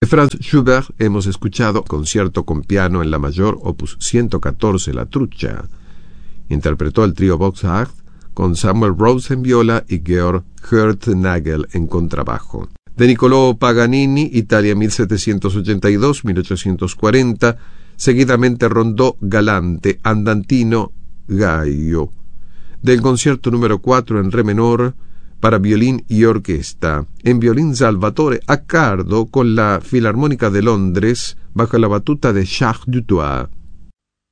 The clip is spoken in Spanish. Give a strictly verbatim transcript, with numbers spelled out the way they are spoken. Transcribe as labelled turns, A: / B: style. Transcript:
A: Franz Schubert hemos escuchado Concierto con piano en la mayor, opus ciento catorce, La Trucha. Interpretó el trío Boxhacht con Samuel Rose en viola y Georg Hurtnagel en contrabajo. De Niccolò Paganini, Italia mil setecientos ochenta y dos a mil ochocientos cuarenta, seguidamente rondó Galante, Andantino, Gaio. Del concierto número cuatro en re menor para violín y orquesta, en violín Salvatore Accardo con la Filarmónica de Londres bajo la batuta de Charles Dutoit.